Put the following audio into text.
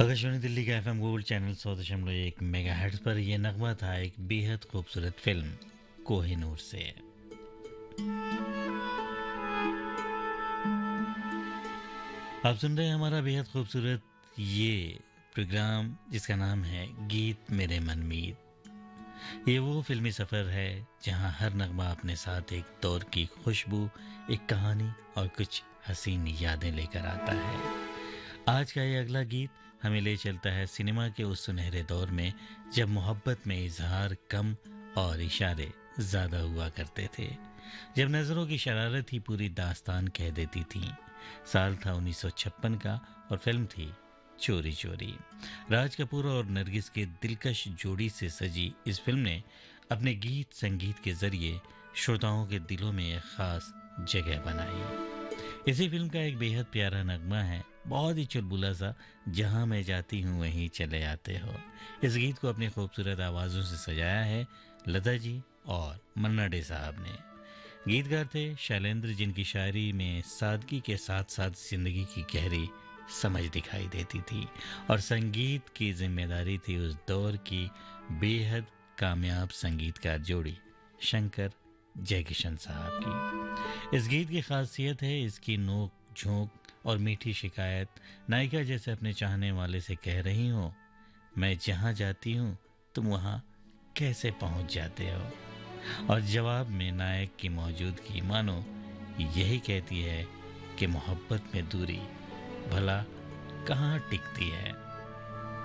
आकाशवाणी दिल्ली का FM gold channel 100.1 megahertz पर यह नगमा था एक बेहद खूबसूरत फिल्म कोहिनूर से। आप सुन रहे हैं हमारा बेहद खूबसूरत ये प्रोग्राम जिसका नाम है गीत मेरे मनमीत। ये वो फिल्मी सफ़र है जहां हर नगमा अपने साथ एक दौर की खुशबू, एक कहानी और कुछ हसीन यादें लेकर आता है। आज का ये अगला गीत हमें ले चलता है सिनेमा के उस सुनहरे दौर में जब मोहब्बत में इजहार कम और इशारे ज़्यादा हुआ करते थे, जब नज़रों की शरारत ही पूरी दास्तान कह देती थी। साल था 1956 का और फिल्म थी चोरी चोरी। राज कपूर और नरगिस के दिलकश जोड़ी से सजी इस फिल्म ने अपने गीत संगीत के जरिए श्रोताओं के दिलों में एक खास जगह बनाई। इसी फिल्म का एक बेहद प्यारा नगमा है, बहुत ही चुलबुला सा, जहां मैं जाती हूँ वहीं चले आते हो। इस गीत को अपनी खूबसूरत आवाज़ों से सजाया है लता जी और मन्ना डे साहब ने। गीतकार थे शैलेंद्र, जिनकी शायरी में सादगी के साथ साथ जिंदगी की गहरी समझ दिखाई देती थी, और संगीत की जिम्मेदारी थी उस दौर की बेहद कामयाब संगीतकार जोड़ी शंकर जयकिशन साहब की। इस गीत की खासियत है इसकी नोक झोंक और मीठी शिकायत। नायिका जैसे अपने चाहने वाले से कह रही हो, मैं जहां जाती हूं तुम वहां कैसे पहुंच जाते हो, और जवाब में नायक की मौजूदगी मानो यही कहती है कि मोहब्बत में दूरी भला कहाँ टिकती है।